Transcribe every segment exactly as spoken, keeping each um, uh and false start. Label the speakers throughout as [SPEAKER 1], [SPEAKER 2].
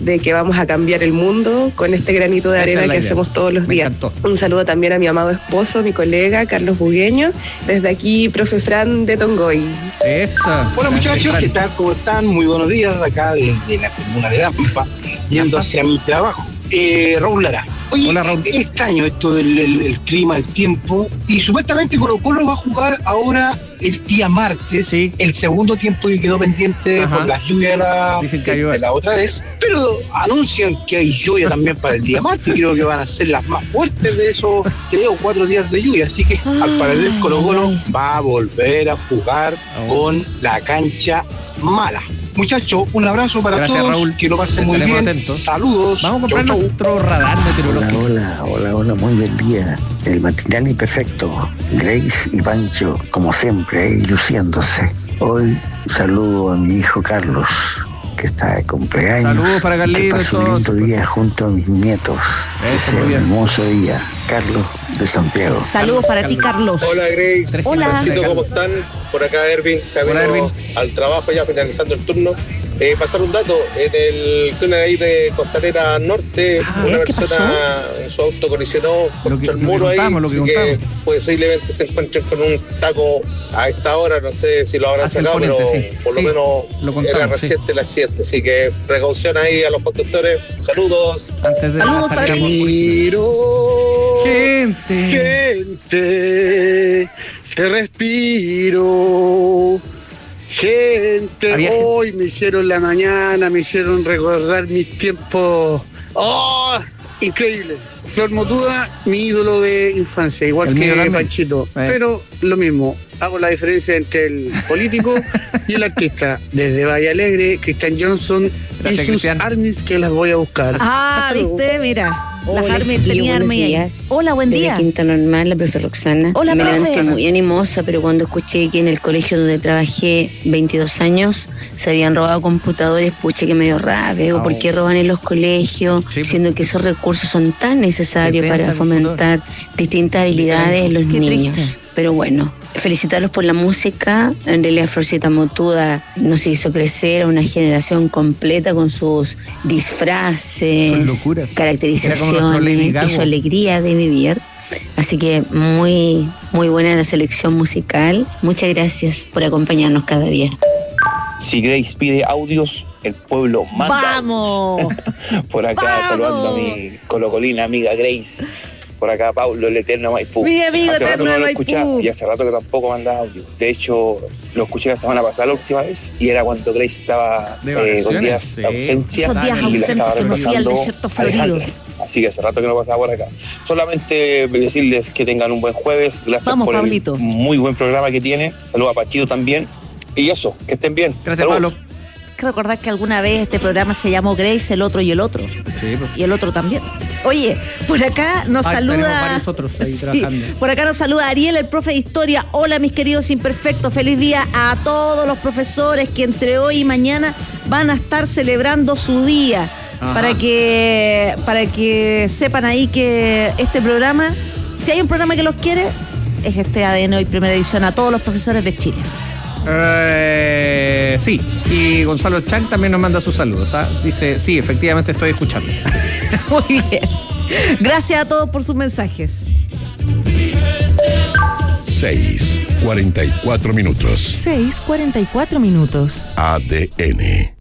[SPEAKER 1] de que vamos a cambiar el mundo con este granito de arena que idea. hacemos todos los
[SPEAKER 2] Me
[SPEAKER 1] días.
[SPEAKER 2] encantó.
[SPEAKER 1] Un saludo también a mi amado esposo, mi colega Carlos Bugueño, desde aquí, profe Fran de Tongoy.
[SPEAKER 2] Esa.
[SPEAKER 3] Hola muchachos, ¿qué tal? ¿Cómo están? Muy buenos días, acá desde la comuna de Lampa, yendo hacia mi trabajo. Eh, Raúl Lara. Oye,
[SPEAKER 2] Hola, Raúl.
[SPEAKER 3] Es extraño esto del el, el clima, el tiempo, y supuestamente Colo Colo va a jugar ahora el día martes,
[SPEAKER 2] sí.
[SPEAKER 3] el segundo tiempo que quedó pendiente
[SPEAKER 2] Ajá.
[SPEAKER 3] por las lluvias de la,
[SPEAKER 2] Dicen que
[SPEAKER 3] de,
[SPEAKER 2] hay
[SPEAKER 3] de la otra vez, pero anuncian que hay lluvia también para el día martes, creo que van a ser las más fuertes de esos tres o cuatro días de lluvia, así que al parecer Colo Colo va a volver a jugar
[SPEAKER 2] oh.
[SPEAKER 3] con la cancha mala. Muchachos, un abrazo para
[SPEAKER 2] Gracias,
[SPEAKER 3] todos,
[SPEAKER 2] Raúl.
[SPEAKER 3] que lo pasen muy
[SPEAKER 2] Estaremos
[SPEAKER 3] bien.
[SPEAKER 2] atentos.
[SPEAKER 3] Saludos.
[SPEAKER 2] Vamos a comprar
[SPEAKER 3] Chau, chau.
[SPEAKER 2] nuestro radar meteorológico.
[SPEAKER 4] Hola, hola, hola, hola, muy buen día. El matinal perfecto. Grace y Pancho, como siempre, ahí luciéndose. Hoy saludo a mi hijo Carlos, que está de cumpleaños.
[SPEAKER 2] Saludos para Carlitos.
[SPEAKER 4] Que pase un lindo día junto a mis nietos.
[SPEAKER 2] Eso,
[SPEAKER 4] Que sea
[SPEAKER 2] muy
[SPEAKER 4] un
[SPEAKER 2] bien.
[SPEAKER 4] hermoso día. Carlos de Santiago.
[SPEAKER 5] Saludos para ti, Carlos.
[SPEAKER 6] Hola Grace,
[SPEAKER 5] Hola.
[SPEAKER 6] Panchito, ¿cómo están? Por acá Ervin, camino
[SPEAKER 2] Hola, Ervin.
[SPEAKER 6] al trabajo ya finalizando el turno. Eh, pasar un dato, en el túnel ahí de Costanera Norte,
[SPEAKER 5] Ah,
[SPEAKER 6] una
[SPEAKER 5] ¿qué
[SPEAKER 6] persona en su auto colisionó
[SPEAKER 2] Lo
[SPEAKER 6] contra
[SPEAKER 2] que-
[SPEAKER 6] el
[SPEAKER 2] lo que
[SPEAKER 6] muro ahí,
[SPEAKER 2] contamos, lo que
[SPEAKER 6] así que
[SPEAKER 2] contamos.
[SPEAKER 6] posiblemente se encuentren con un taco a esta hora, no sé si lo habrán
[SPEAKER 2] Hace el
[SPEAKER 6] sacado, pero
[SPEAKER 2] ponente, sí.
[SPEAKER 6] por lo
[SPEAKER 2] Sí,
[SPEAKER 6] menos
[SPEAKER 2] lo contamos,
[SPEAKER 6] era
[SPEAKER 2] sí.
[SPEAKER 6] reciente el accidente, así que precaución ahí a los conductores, saludos.
[SPEAKER 2] Antes de
[SPEAKER 5] Saludos para
[SPEAKER 2] salir-
[SPEAKER 5] ti.
[SPEAKER 2] Gente.
[SPEAKER 7] Gente, te respiro. Gente,
[SPEAKER 2] Había gente.
[SPEAKER 7] hoy me hicieron la mañana, me hicieron recordar mis tiempos. ¡Oh! Increíble. Flor Motuda, mi ídolo de infancia, igual
[SPEAKER 2] El mío
[SPEAKER 7] que
[SPEAKER 2] también.
[SPEAKER 7] Panchito.
[SPEAKER 2] Eh.
[SPEAKER 7] Pero lo mismo, hago la diferencia entre el político y el artista. Desde Valle Alegre, Cristian Johnson
[SPEAKER 2] Gracias,
[SPEAKER 7] y sus
[SPEAKER 2] Cristian.
[SPEAKER 7] armies que las voy a buscar.
[SPEAKER 5] Ah,
[SPEAKER 7] Hasta luego.
[SPEAKER 5] viste, mira. Las
[SPEAKER 8] Hola,
[SPEAKER 5] Armin
[SPEAKER 8] chiquillos,
[SPEAKER 5] tenía
[SPEAKER 8] buenos
[SPEAKER 5] arma ahí.
[SPEAKER 8] días.
[SPEAKER 5] Hola, buen
[SPEAKER 8] Desde
[SPEAKER 5] día.
[SPEAKER 8] Quinta Normal, la profe Roxana.
[SPEAKER 5] Hola,
[SPEAKER 8] Me
[SPEAKER 5] profe.
[SPEAKER 8] levanté muy animosa, pero cuando escuché que en el colegio donde trabajé veintidós años se habían robado computadores, puche que me dio rabia. Digo,
[SPEAKER 2] Oh.
[SPEAKER 8] ¿por qué roban en los colegios?
[SPEAKER 2] Sí, pues.
[SPEAKER 8] Siendo que esos recursos son tan necesarios
[SPEAKER 2] setenta
[SPEAKER 8] para fomentar distintas habilidades en los
[SPEAKER 5] Qué
[SPEAKER 8] niños.
[SPEAKER 5] triste.
[SPEAKER 8] Pero bueno, felicitarlos por la música. En realidad, Florcita Motuda nos hizo crecer a una generación completa con sus disfraces,
[SPEAKER 2] Sus locuras. Era como nuestro Lady
[SPEAKER 8] caracterizaciones
[SPEAKER 2] Gaga.
[SPEAKER 8] y su alegría de vivir. Así que muy, muy buena la selección musical. Muchas gracias por acompañarnos cada día.
[SPEAKER 9] Si Grace pide audios, el pueblo manda.
[SPEAKER 5] ¡Vamos!
[SPEAKER 9] Por acá
[SPEAKER 5] ¡Vamos!
[SPEAKER 9] saludando a mi colocolina amiga Grace. Por acá Pablo, el eterno Maipú.
[SPEAKER 5] Mi amigo
[SPEAKER 9] hace rato
[SPEAKER 5] eterno
[SPEAKER 9] no
[SPEAKER 5] de
[SPEAKER 9] lo
[SPEAKER 5] Maipú.
[SPEAKER 9] escuchaba y hace rato que tampoco manda audio. De hecho, lo escuché la semana pasada la última vez y era cuando Grace estaba
[SPEAKER 2] De
[SPEAKER 9] eh, con
[SPEAKER 2] vacaciones,
[SPEAKER 9] días
[SPEAKER 2] sí.
[SPEAKER 9] de ausencia
[SPEAKER 5] Esos días
[SPEAKER 9] y la
[SPEAKER 5] ausentes
[SPEAKER 9] estaba
[SPEAKER 5] que me fui al
[SPEAKER 9] reemplazando
[SPEAKER 5] desierto florido.
[SPEAKER 9] Alejandra. Así que hace rato que no pasaba por acá. Solamente decirles que tengan un buen jueves. Gracias
[SPEAKER 5] Vamos,
[SPEAKER 9] por
[SPEAKER 5] Pablito.
[SPEAKER 9] el muy buen programa que tiene. Saludos a Pachito también. Y eso, que estén bien.
[SPEAKER 2] Gracias,
[SPEAKER 9] Saludos.
[SPEAKER 2] Pablo.
[SPEAKER 5] Hay que recordar que alguna vez este programa se llamó Grace, el otro y el otro.
[SPEAKER 2] Sí, pues.
[SPEAKER 5] Y el otro también. Oye, por acá nos
[SPEAKER 2] Ah, tenemos
[SPEAKER 5] saluda.
[SPEAKER 2] varios otros ahí trabajando.
[SPEAKER 5] Por acá nos saluda Ariel, el profe de historia. Hola, mis queridos imperfectos. Feliz día a todos los profesores que entre hoy y mañana van a estar celebrando su día.
[SPEAKER 2] Ajá.
[SPEAKER 5] Para que, para que sepan ahí que este programa, si hay un programa que los quiere, es este A D N Hoy Primera Edición a todos los profesores de Chile.
[SPEAKER 2] Eh, sí, y Gonzalo Chang también nos manda sus saludos. ¿Ah? Dice, sí, efectivamente estoy escuchando.
[SPEAKER 5] Muy bien. Gracias a todos por sus mensajes.
[SPEAKER 10] seis, cuarenta y cuatro minutos.
[SPEAKER 11] seis, cuarenta y cuatro minutos.
[SPEAKER 10] A D N.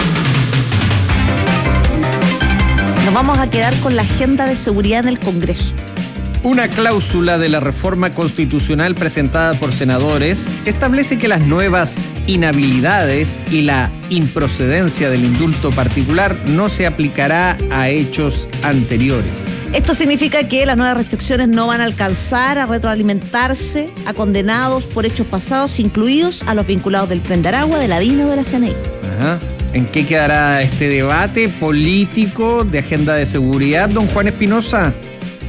[SPEAKER 5] Nos vamos a quedar con la agenda de seguridad en el Congreso.
[SPEAKER 2] Una cláusula de la reforma constitucional presentada por senadores establece que las nuevas inhabilidades y la improcedencia del indulto particular no se aplicará a hechos anteriores.
[SPEAKER 5] Esto significa que las nuevas restricciones no van a alcanzar a retroalimentarse a condenados por hechos pasados, incluidos a los vinculados del Tren de Aragua, de la DINA o de la C N I.
[SPEAKER 2] Ajá. ¿En qué quedará este debate político de agenda de seguridad, don Juan Espinosa?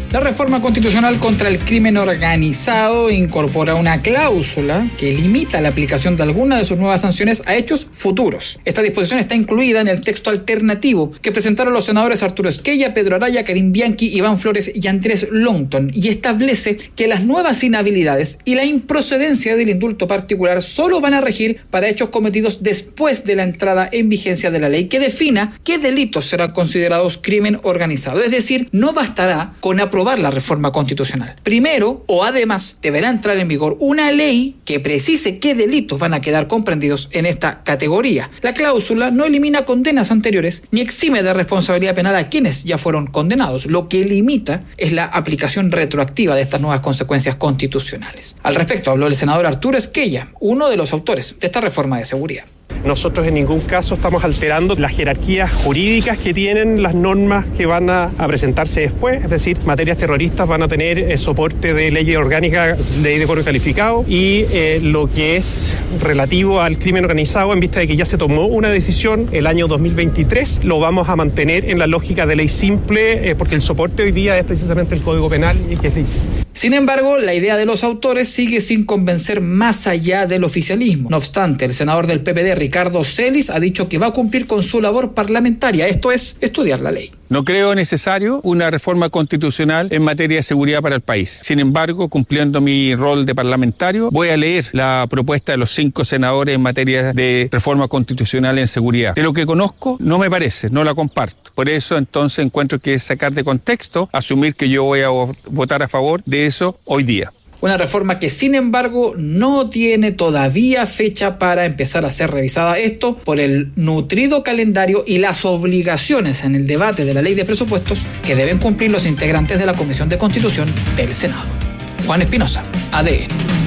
[SPEAKER 12] La reforma constitucional contra el crimen organizado incorpora una cláusula que limita la aplicación de algunas de sus nuevas sanciones a hechos futuros. Esta disposición está incluida en el texto alternativo que presentaron los senadores Arturo Esquella, Pedro Araya, Karim Bianchi, Iván Flores y Andrés Longton, y establece que las nuevas inhabilidades y la improcedencia del indulto particular solo van a regir para hechos cometidos después de la entrada en vigencia de la ley que defina qué delitos serán considerados crimen organizado. Es decir, no bastará con aprobar la reforma constitucional. Primero, o además, deberá entrar en vigor una ley que precise qué delitos van a quedar comprendidos en esta categoría. La cláusula no elimina condenas anteriores ni exime de responsabilidad penal a quienes ya fueron condenados. Lo que limita es la aplicación retroactiva de estas nuevas consecuencias constitucionales. Al respecto, habló el senador Arturo Esquella, uno de los autores de esta reforma de seguridad.
[SPEAKER 13] Nosotros en ningún caso estamos alterando las jerarquías jurídicas que tienen las normas que van a, a presentarse después, es decir, materias terroristas van a tener eh, soporte de ley orgánica, ley de coro calificado, y eh, lo que es relativo al crimen organizado, en vista de que ya se tomó una decisión el año dos mil veintitrés, lo vamos a mantener en la lógica de ley simple, eh, porque el soporte hoy día es precisamente el Código Penal, y que es ley simple.
[SPEAKER 12] Sin embargo, la idea de los autores sigue sin convencer más allá del oficialismo. No obstante, el senador del P P D, Ricardo Celis, ha dicho que va a cumplir con su labor parlamentaria, esto es, estudiar la ley.
[SPEAKER 14] No creo necesario una reforma constitucional en materia de seguridad para el país. Sin embargo, cumpliendo mi rol de parlamentario, voy a leer la propuesta de los cinco senadores en materia de reforma constitucional en seguridad. De lo que conozco, no me parece, no la comparto. Por eso, entonces, encuentro que es sacar de contexto, asumir que yo voy a votar a favor de eso hoy día.
[SPEAKER 12] Una reforma que, sin embargo, no tiene todavía fecha para empezar a ser revisada. Esto por el nutrido calendario y las obligaciones en el debate de la ley de presupuestos que deben cumplir los integrantes de la Comisión de Constitución del Senado. Juan Espinosa, A D N.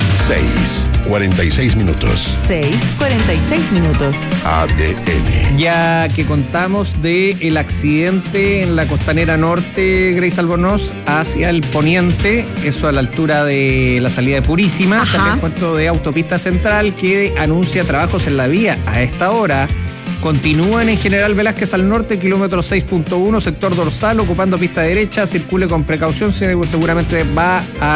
[SPEAKER 10] seis, cuarenta y seis minutos.
[SPEAKER 11] seis, cuarenta y seis minutos.
[SPEAKER 10] A D N.
[SPEAKER 2] Ya que contamos de el accidente en la costanera norte, Grace Albornoz, hacia el poniente, eso a la altura de la salida de Purísima.
[SPEAKER 5] Ajá.
[SPEAKER 2] También cuento de Autopista Central, que anuncia trabajos en la vía a esta hora. Continúan en General Velázquez al norte, kilómetro seis punto uno, sector dorsal, ocupando pista derecha. Circule con precaución, seguramente va a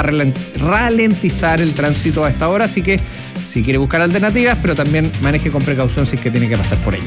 [SPEAKER 2] ralentizar el tránsito a esta hora, así que si quiere buscar alternativas, pero también maneje con precaución si es que tiene que pasar por ella.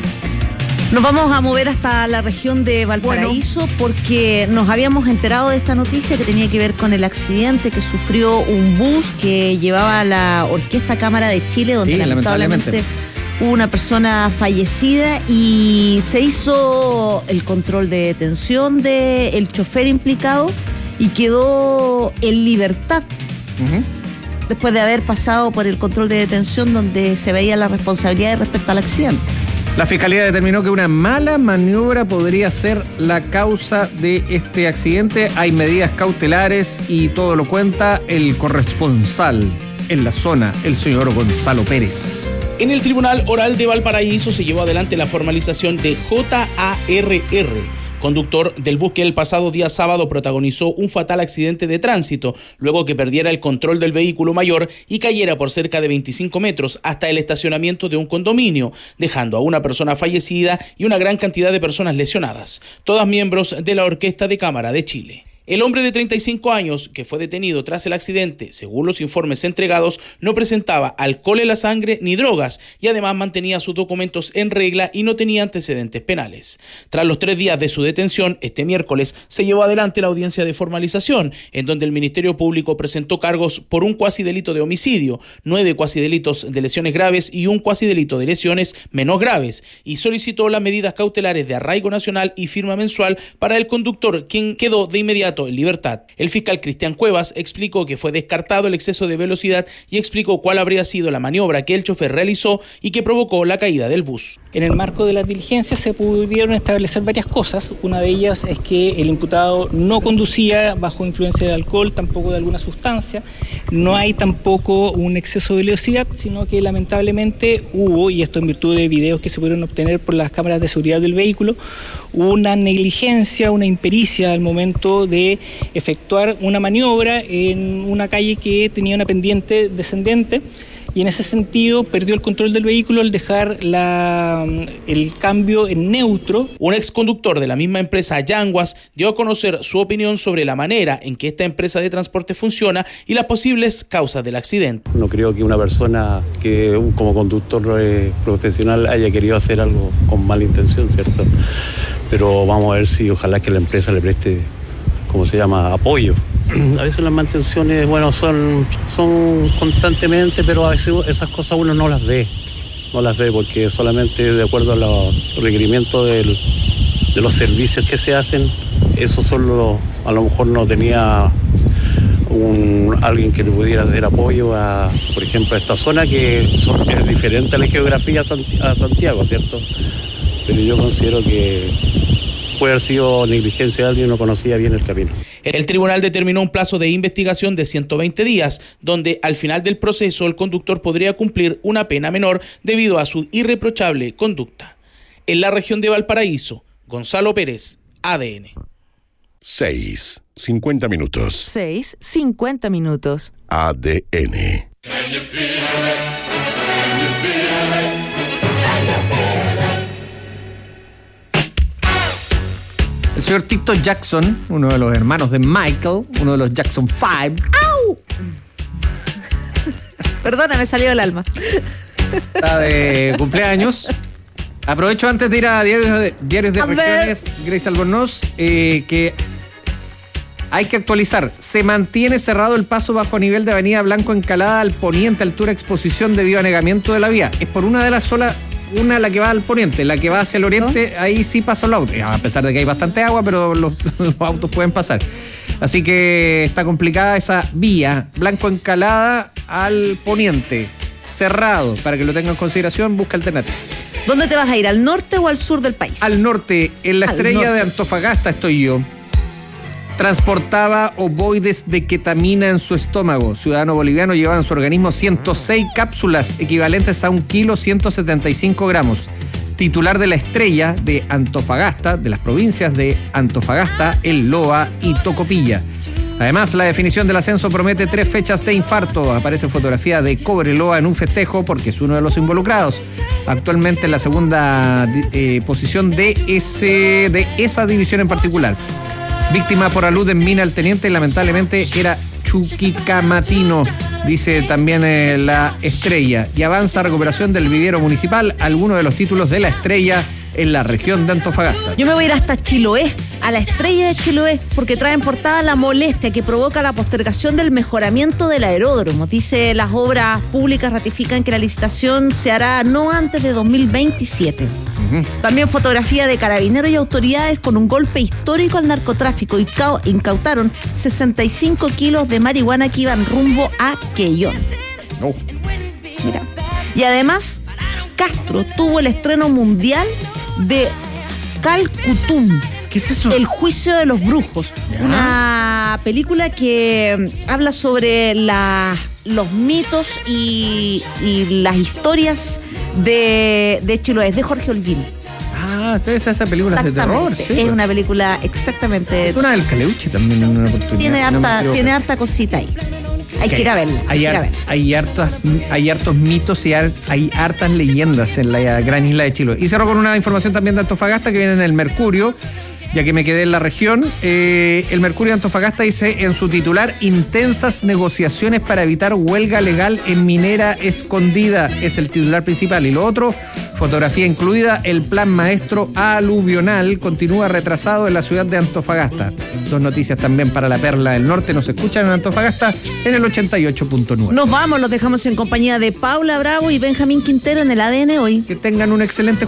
[SPEAKER 5] Nos vamos a mover hasta la región de Valparaíso, bueno, porque nos habíamos enterado de esta noticia que tenía que ver con el accidente que sufrió un bus que llevaba a la Orquesta Cámara de Chile, donde sí, lamentablemente, lamentablemente hubo una persona fallecida, y se hizo el control de detención del chofer implicado y quedó en libertad. Uh-huh. Después de haber pasado por el control de detención donde se veía la responsabilidad respecto al accidente.
[SPEAKER 2] La Fiscalía determinó que una mala maniobra podría ser la causa de este accidente. Hay medidas cautelares y todo lo cuenta el corresponsal en la zona, el señor Gonzalo Pérez.
[SPEAKER 15] En el Tribunal Oral de Valparaíso se llevó adelante la formalización de J A R R, conductor del bus que el pasado día sábado protagonizó un fatal accidente de tránsito, luego que perdiera el control del vehículo mayor y cayera por cerca de veinticinco metros hasta el estacionamiento de un condominio, dejando a una persona fallecida y una gran cantidad de personas lesionadas, todas miembros de la Orquesta de Cámara de Chile. El hombre de treinta y cinco años, que fue detenido tras el accidente, según los informes entregados, no presentaba alcohol en la sangre ni drogas, y además mantenía sus documentos en regla y no tenía antecedentes penales. Tras los tres días de su detención, este miércoles se llevó adelante la audiencia de formalización, en donde el Ministerio Público presentó cargos por un cuasi delito de homicidio, nueve cuasi delitos de lesiones graves y un cuasi delito de lesiones menos graves, y solicitó las medidas cautelares de arraigo nacional y firma mensual para el conductor, quien quedó de inmediato en libertad. El fiscal Cristian Cuevas explicó que fue descartado el exceso de velocidad y explicó cuál habría sido la maniobra que el chofer realizó y que provocó la caída del bus.
[SPEAKER 16] En el marco de las diligencias se pudieron establecer varias cosas. Una de ellas es que el imputado no conducía bajo influencia de alcohol, tampoco de alguna sustancia. No hay tampoco un exceso de velocidad, sino que lamentablemente hubo, y esto en virtud de videos que se pudieron obtener por las cámaras de seguridad del vehículo, una negligencia, una impericia al momento de efectuar una maniobra en una calle que tenía una pendiente descendente, y en ese sentido perdió el control del vehículo al dejar la, el cambio en neutro.
[SPEAKER 15] Un exconductor de la misma empresa, Yanguas, dio a conocer su opinión sobre la manera en que esta empresa de transporte funciona y las posibles causas del accidente.
[SPEAKER 17] No creo que una persona que como conductor eh, profesional haya querido hacer algo con mala intención, ¿cierto? Pero vamos a ver si ojalá que la empresa le preste, ¿cómo se llama?, apoyo. A veces las mantenciones, bueno, son, son constantemente, pero a veces esas cosas uno no las ve, no las ve porque solamente de acuerdo a los requerimientos del, de los servicios que se hacen, eso solo a lo mejor no tenía un, alguien que le pudiera hacer apoyo a, por ejemplo, a esta zona que son, es diferente a la geografía a Santiago, ¿cierto? Pero yo considero que puede haber sido negligencia de alguien que no conocía bien el camino.
[SPEAKER 15] El tribunal determinó un plazo de investigación de ciento veinte días, donde al final del proceso el conductor podría cumplir una pena menor debido a su irreprochable conducta. En la región de Valparaíso, Gonzalo Pérez, A D N.
[SPEAKER 10] seis, cincuenta minutos.
[SPEAKER 11] seis, cincuenta minutos.
[SPEAKER 10] A D N.
[SPEAKER 2] El señor Tito Jackson, uno de los hermanos de Michael, uno de los Jackson Five.
[SPEAKER 5] ¡Au! Perdona, me salió del alma.
[SPEAKER 2] Está de cumpleaños. Aprovecho antes de ir a Diarios de, diarios de Regiones, Grace Albornoz, eh, que hay que actualizar. Se mantiene cerrado el paso bajo nivel de Avenida Blanco Encalada al poniente, altura Exposición, debido a anegamiento de la vía. Es por una de las solas. Una, la que va al poniente, la que va hacia el oriente, ¿no? Ahí sí pasa el auto, a pesar de que hay bastante agua, pero los, los autos pueden pasar. Así que está complicada esa vía, Blanco Encalada al poniente, cerrado, para que lo tengan en consideración, busca alternativas.
[SPEAKER 5] ¿Dónde te vas a ir, al norte o al sur del país?
[SPEAKER 2] Al norte, en la al estrella norte. de Antofagasta estoy yo. Transportaba ovoides de ketamina en su estómago. Ciudadano boliviano llevaba en su organismo ciento seis cápsulas equivalentes a un kilo ciento setenta y cinco gramos. Titular de la estrella de Antofagasta, de las provincias de Antofagasta, El Loa y Tocopilla. Además, la definición del ascenso promete tres fechas de infarto. Aparece fotografía de Cobreloa en un festejo porque es uno de los involucrados. Actualmente en la segunda eh, posición de, ese, de esa división en particular. Víctima por alud en mina al teniente, lamentablemente era Chuquicamatino, dice también eh, la estrella. Y avanza recuperación del viviero municipal, algunos de los títulos de la estrella en la región de Antofagasta.
[SPEAKER 5] Yo me voy a ir hasta Chiloé, a la estrella de Chiloé, porque trae en portada la molestia que provoca la postergación del mejoramiento del aeródromo. Dice, las obras públicas ratifican que la licitación se hará no antes de dos mil veintisiete. Uh-huh. También fotografía de carabineros y autoridades con un golpe histórico al narcotráfico y incautaron sesenta y cinco kilos de marihuana que iban rumbo a Quellón. Oh. Mira. Y además, Castro tuvo el estreno mundial de Calcutum.
[SPEAKER 2] ¿Qué es eso?
[SPEAKER 5] El juicio de los brujos. ¿Ya? Una película que habla sobre la, los mitos y, y las historias de, de Chiloé, de Jorge Holguín.
[SPEAKER 2] Ah, ¿sabes? Esa película de terror. Sí,
[SPEAKER 5] es pues. una película exactamente.
[SPEAKER 2] Es una del Caleuche también en una oportunidad.
[SPEAKER 5] Tiene harta, no tiene harta cosita ahí. Hay okay. que ir a verla.
[SPEAKER 2] Hay,
[SPEAKER 5] ar, ver.
[SPEAKER 2] hay, hartas, hay hartos mitos y har, hay hartas leyendas en la gran isla de Chiloé. Y cerro con una información también de Antofagasta que viene en el Mercurio, ya que me quedé en la región. Eh, el Mercurio de Antofagasta dice en su titular: intensas negociaciones para evitar huelga legal en Minera Escondida. Es el titular principal. Y lo otro, fotografía incluida, el plan maestro aluvional continúa retrasado en la ciudad de Antofagasta. Dos noticias también para la Perla del Norte. Nos escuchan en Antofagasta en el ochenta y ocho punto nueve.
[SPEAKER 5] Nos vamos, los dejamos en compañía de Paula Bravo y Benjamín Quintero en el A D N Hoy.
[SPEAKER 2] Que tengan un excelente